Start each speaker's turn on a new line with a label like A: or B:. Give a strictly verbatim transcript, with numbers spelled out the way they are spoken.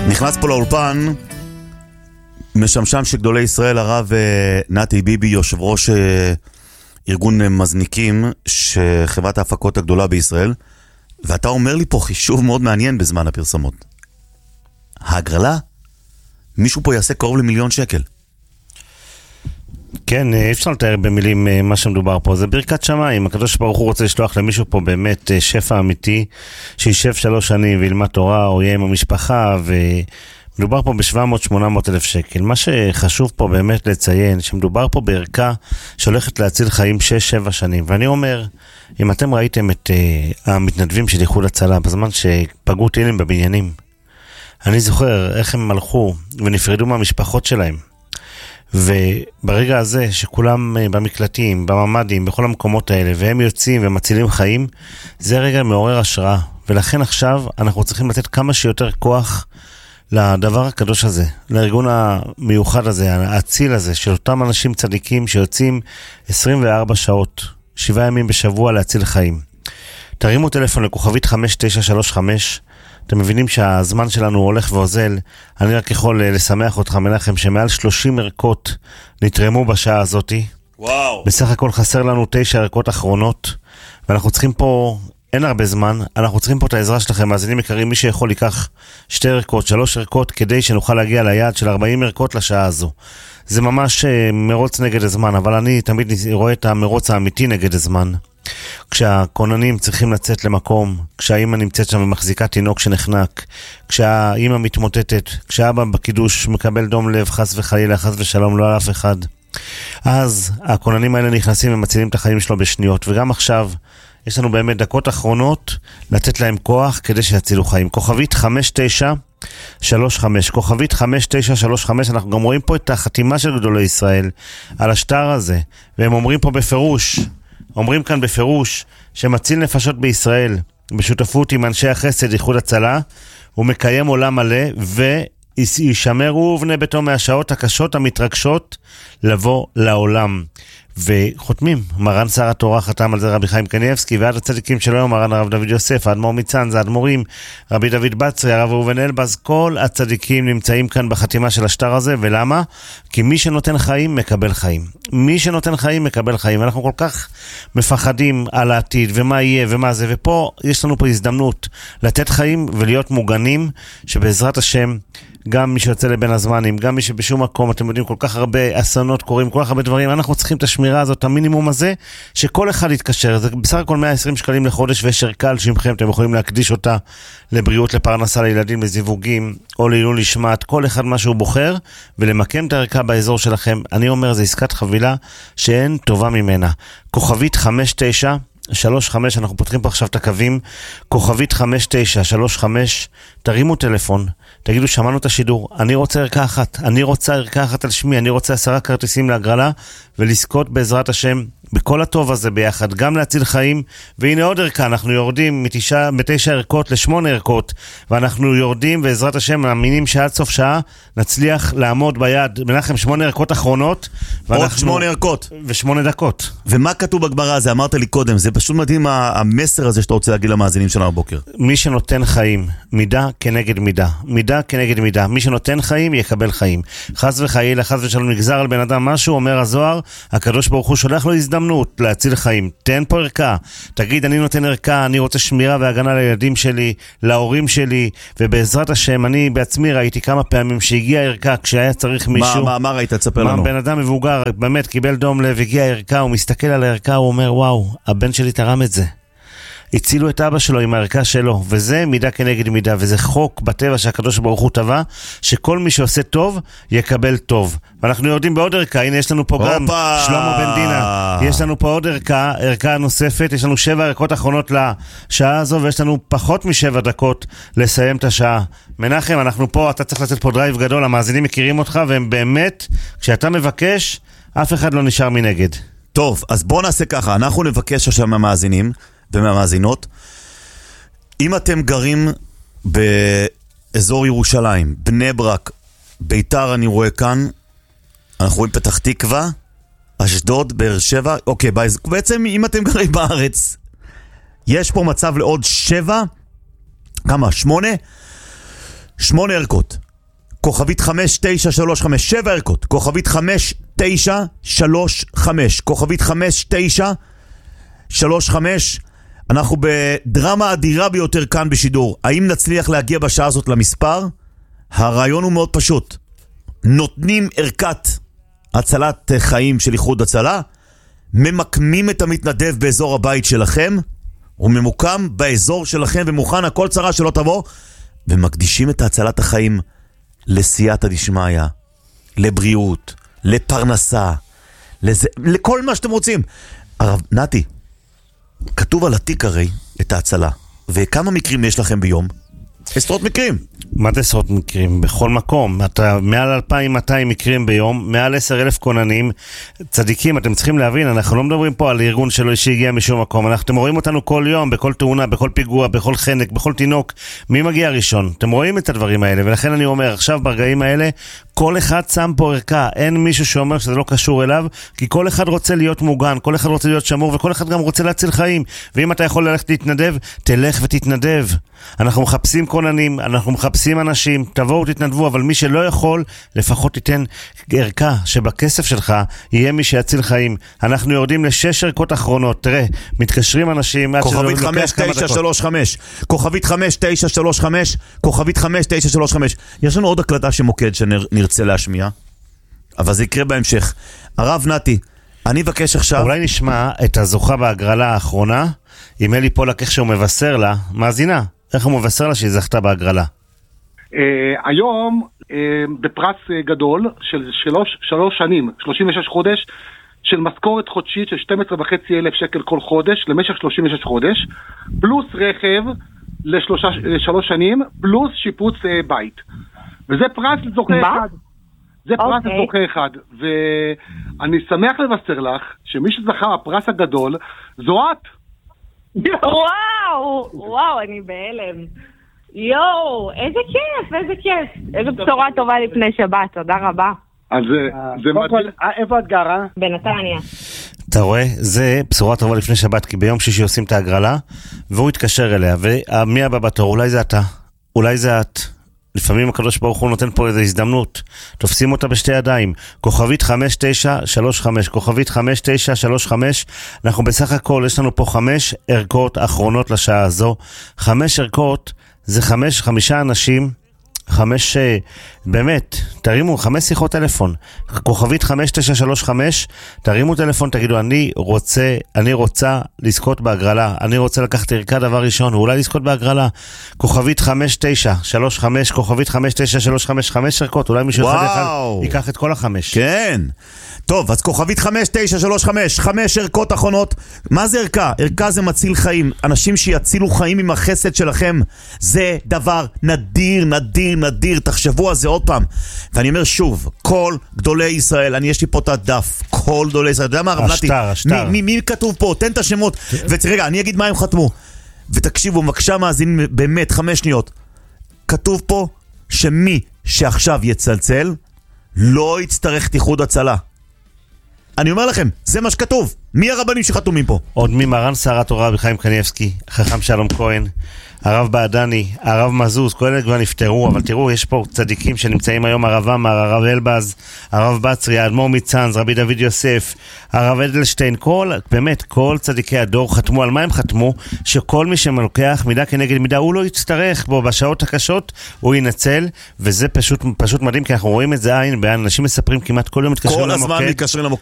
A: נכנס פה לאולפן משמשם של גדולי ישראל, הרב נתי ביבי, יושב ראש ארגון מזניקים, שחברת ההפקות הגדולה בישראל, ואתה אומר לי פה חישוב מאוד מעניין בזמן הפרסמות. ההגרלה, מישהו פה יעשה קרוב למיליון שקל.
B: כן, אפשר לתאר במילים מה שמדובר פה. זה ברכת שמיים. הקדוש ברוך הוא רוצה לשלוח למישהו פה באמת שפע אמיתי, שישב שלוש שנים וילמד תורה, או יהיה עם המשפחה, ומדובר פה ב-שבע מאות שמונה מאות אלף שקל. מה שחשוב פה באמת לציין, שמדובר פה בערכה שהולכת להציל חיים שש שבע שנים. ואני אומר, אם אתם ראיתם את uh, המתנדבים של איחוד הצלה, בזמן שפגעו טילים בבניינים, אני זוכר איך הם הלכו ונפרדו מהמשפחות שלהם. וברגע הזה שכולם במקלטים, בממדים, בכל המקומות האלה, והם יוצאים ומצילים חיים, זה רגע מעורר השראה. ולכן עכשיו אנחנו צריכים לתת כמה שיותר כוח לדבר הקדוש הזה, לארגון המיוחד הזה, האציל הזה, של אותם אנשים צדיקים שיוצאים עשרים וארבע שעות, שבעה ימים בשבוע להציל חיים. תרימו טלפון לכוכבית חמש תשע שלוש חמש, אתם מבינים שהזמן שלנו הולך ועוזל. אני רק יכול לשמח אותך, מנחם, שמעל שלושים ערכות נתרמו בשעה הזאת.
A: וואו.
B: בסך הכל חסר לנו תשע ערכות אחרונות, ואנחנו צריכים פה, אין הרבה זמן, אנחנו צריכים פה את העזרה שלכם. מאזינים יקרים, מי שיכול ייקח שתי ערכות, שלוש ערכות, כדי שנוכל להגיע ליעד של ארבעים ערכות לשעה הזו. זה ממש מרוץ נגד הזמן, אבל אני תמיד רואה את המרוץ האמיתי נגד הזמן. כשהכוננים צריכים לצאת למקום, כשהאמא נמצאת שם ומחזיקה תינוק שנחנק, כשהאמא מתמוטטת, כשהאבא בקידוש מקבל דום לב, חס וחלילה, חס ושלום, לא על אף אחד, אז הכוננים האלה נכנסים ומצילים את החיים שלו בשניות. וגם עכשיו יש לנו באמת דקות אחרונות לתת להם כוח כדי שיצילו חיים. כוכבית חמש תשע שלוש חמש, כוכבית חמש תשע שלוש חמש. אנחנו גם רואים פה את החתימה של גדולי ישראל על השטר הזה, והם אומרים פה בפירוש, אומרים כאן בפירוש, שמציל נפשות בישראל בשותפות עם אנשי החסד איחוד הצלה, הוא מקיים עולם מלא, וישמרו ובני ביתו מהשעות הקשות המתרגשות לבוא לעולם. וחותמים, מרן שר התורה חתם על זה רבי חיים קניאבסקי, ועד הצדיקים שלו היום מרן הרב דוד יוסף, האדמו"ר מצאנז, האדמו"רים רבי דוד בצרי, הרב ראובן אלבז, כל הצדיקים נמצאים כאן בחתימה של השטר הזה. ולמה? כי מי שנותן חיים מקבל חיים. מי שנותן חיים מקבל חיים. אנחנו כל כך מפחדים על העתיד ומה יהיה ומה זה, ופה יש לנו פה הזדמנות לתת חיים ולהיות מוגנים, שבעזרת השם גם מי שיוצא לבין הזמנים, גם מי שבשום מקום, אתם יודעים, כל כך הרבה אסונות קורים, כל כך הרבה דברים, אנחנו צריכים את השמירה הזאת, המינימום הזה, שכל אחד יתקשר. זה בסך הכל מאה ועשרים שקלים לחודש, ויש ערכה על שמכם, אתם יכולים להקדיש אותה לבריאות, לפרנסה לילדים, לזיווגים, או לעילוי נשמת, כל אחד מה שהוא בוחר, ולמקם את הערכה באזור שלכם. אני אומר, זה עסקת חבילה שאין טובה ממנה. כוכבית חמש תשע שלוש חמש, אנחנו פותחים פה עכשיו את הקווים, כוכבית חמש תשע שלוש חמש, תרימו טלפון, תגידו, שמענו את השידור, אני רוצה ערכה אחת, אני רוצה ערכה אחת על שמי, אני רוצה עשרה כרטיסים להגרלה, ולזכות בעזרת השם בכל הטוב הזה ביחד, גם להציל חיים. והנה עוד ערכה, אנחנו יורדים מתשע, בתשע ערכות לשמונה ערכות, ואנחנו יורדים בעזרת השם, מאמינים שעד סוף שעה נצליח לעמוד ביד. מנחם, שמונה ערכות אחרונות,
A: עוד שמונה ערכות
B: ושמונה דקות.
A: ומה כתוב בגמרא הזה? אמרת לי קודם, זה פשוט מדהים המסר הזה שאתה רוצה להגיד למאזינים שלנו הבוקר.
B: מי שנותן חיים, מידה כנגד מידה, מידה כנגד מידה. מי שנותן חיים יקבל חיים. חס וחלילה, חס ושלום, נגזר על בן אדם משהו, אומר הזוהר, הקדוש ברוך הוא שולח לו הזדמנות להציל חיים. תן פה ערכה, תגיד, אני נותן ערכה, אני רוצה שמירה והגנה לילדים שלי, להורים שלי, ובעזרת השם, אני בעצמי ראיתי כמה פעמים שהגיע ערכה כשהיה צריך מישהו.
A: מה, מה, מה ראית? תספר לנו.
B: בן אדם מבוגר, באמת קיבל דום לב, הגיע ערכה, הוא מסתכל על הערכה, הוא אומר, וואו, הבן שלי תרם את זה. הצילו את אבא שלו עם הערכה שלו, וזה מידה כנגד מידה, וזה חוק בטבע שהקדוש ברוך הוא טבע, שכל מי שעושה טוב יקבל טוב. ואנחנו יודעים בעוד ערכה, הנה יש לנו פה גם שלמה בן דינה, יש לנו פה עוד ערכה, ערכה נוספת, יש לנו שבע ערכות אחרונות לשעה הזו, ויש לנו פחות משבע דקות לסיים את השעה. מנחם, אנחנו פה, אתה צריך לתת פה דרייב גדול, המאזינים מכירים אותך, והם באמת, כשאתה מבקש, אף אחד לא נשאר מנגד.
A: טוב, אז בואו נעשה ככה, אנחנו נבקש עכשיו מהמאזינים ומהמאזינות, אם אתם גרים באזור ירושלים, בני ברק, ביתר, אני רואה כאן, אנחנו רואים פתח תקווה, אשדוד, באר שבע, אוקיי, בעצם אם אתם גרים בארץ, יש פה מצב לעוד שבע, כמה? שמונה? שמונה ערכות. כוכבית חמש תשע שלוש חמש, שבע ערכות. כוכבית חמש תשע שלוש חמש. כוכבית חמש תשע שלוש חמש. אנחנו בדרמה אדירה ביותר כאן בשידור. האם נצליח להגיע בשעה הזאת למספר? הרעיון הוא מאוד פשוט. נותנים ערכת הצלת חיים של איחוד הצלה, ממקמים את המתנדב באזור הבית שלכם, הוא ממוקם באזור שלכם ומוכן הכל צרה שלא תבוא, ומקדישים את הצלת החיים לסייעתא דשמיא, לבריאות, לפרנסה, לזה, לכל מה שאתם רוצים. הרב נתי, כתוב על התיק הרי את ההצלה, וכמה מקרים יש לכם ביום? עשרות מקרים.
B: מה זה עשרות מקרים? בכל מקום. אתה מעל אלפיים ומאתיים מקרים ביום, מעל עשרת אלפים כוננים, צדיקים, אתם צריכים להבין, אנחנו לא מדברים פה על ארגון שלו שהגיע משום מקום, אנחנו, אתם רואים אותנו כל יום, בכל תאונה, בכל פיגוע, בכל חנק, בכל תינוק, מי מגיע ראשון? אתם רואים את הדברים האלה, ולכן אני אומר, עכשיו ברגעים האלה, כל אחד שם פה ערכה, אין מישהו שאומר שזה לא קשור אליו, כי כל אחד רוצה להיות מוגן, כל אחד רוצה להיות שמור, וכל אחד גם רוצה להציל חיים, ואם אתה יכול ללכת להתנדב, תלך ותתנדב. אנחנו מחפשים כוננים, אנחנו מחפשים אנשים, תבואו תתנדבו, אבל מי שלא יכול, לפחות תיתן ערכה שבכסף שלך יהיה מי שיציל חיים. אנחנו יורדים לשש ערכות אחרונות, תראה, מתקשרים אנשים,
A: כוכבית חמש תשע שלוש חמש, כוכבית חמש תשע שלוש חמש, כוכבית חמש תשע שלוש חמש. יש לנו עוד הקלטה שמוקד שנרצה להשמיע, אבל זה יקרה בהמשך. הרב נתי, אני אבקש עכשיו...
B: אולי נשמע את הזוכה בהגרלה האחרונה, עם אלי פולק, איך שהוא מבשר לה, מאזינה, איך הוא מבשר לה שהיא זכתה בהגרלה.
C: היום בפרס גדול של שלוש שנים, שלושים ושש חודש, של משכורת חודשית של שנים עשר וחצי אלף שקל כל חודש למשך שלושים ושש חודש, פלוס רכב לשלוש שנים, פלוס שיפוץ בית. וזה פרס לזוכה אחד. זה פרס לזוכה אחד. ואני שמח לבשר לך שמי שזכה הפרס הגדול זו את.
D: וואו, וואו, אני בהלם. יואו, איזה כיף, איזה כיף. איזו בשורה טובה לפני שבת, תודה רבה.
C: אז זה מדהים.
E: איפה את גרה?
D: בנתניה.
B: אתה רואה? זה בשורה טובה לפני שבת, כי ביום שישי עושים את ההגרלה, והוא התקשר אליה, ומי הבא בתור? אולי זה אתה, אולי זה את. לפעמים הקדוש ברוך הוא נותן פה איזו הזדמנות, תופסים אותה בשתי ידיים. כוכבית חמש תשע שלוש חמש, כוכבית חמש תשע שלוש חמש. אנחנו בסך הכל, יש לנו פה חמש ערכות אחרונות לשעה הזו. חמש ערכות זה חמש, חמישה אנשים, חמש, באמת, תרימו, חמש שיחות טלפון. כוכבית חמש תשע שלוש חמש, תרימו טלפון, תגידו, אני רוצה, אני רוצה לזכות בהגרלה, אני רוצה לקחת ערכה דבר ראשון, ואולי לזכות בהגרלה. כוכבית חמש תשע שלוש חמש, כוכבית חמש תשע שלוש חמש, חמש ערכות, אולי מישהו אחד אחד ייקח את כל החמש.
A: כן. טוב, אז כוכבית חמש תשע שלוש חמש, חמש ערכות אחרונות. מה זה ערכה? ערכה זה מציל חיים. אנשים שיצילו חיים עם החסד שלכם, זה דבר נדיר, נדיר, נדיר. תחשבו על זה עוד פעם. ואני אומר שוב, כל גדולי ישראל, אני יש לי פה את הדף, כל גדולי ישראל, אתה יודע מה הרב נתי?
B: השטר, השטר.
A: מי, מי, מי כתוב פה? תן את השמות. ורגע, אני אגיד מה הם חתמו. ותקשיבו, בבקשה מאזינים באמת, חמש שניות. כתוב פה שמי שעכשיו יצלצל, לא יצטרך את איחוד הצלה. אני אומר לכם, זה מה שכתוב. מי הרבנים שחתומים פה?
B: עוד ממרן שר התורה רבי חיים קניבסקי, חכם שלום כהן, הרב בעדני, הרב מזוז, כל אלה כבר נפטרו, אבל תראו, יש פה צדיקים שנמצאים היום, הרב אמר, הרב אלבז, הרב בצרי, האדמו"ר מצאנז, רבי דוד יוסף, הרב אדלשטיין, כל, באמת, כל צדיקי הדור חתמו. על מה הם חתמו? שכל מי שמלוקח מידה כנגד מידה, הוא לא יצטרך בו בשעות הקשות, הוא ינצל, וזה פשוט, פשוט מדהים, כי אנחנו רואים את זה עין בעין, אנשים מספרים כמעט כל יום מתקשרים
A: למוקד. כל הזמן מתקשרים למוקד.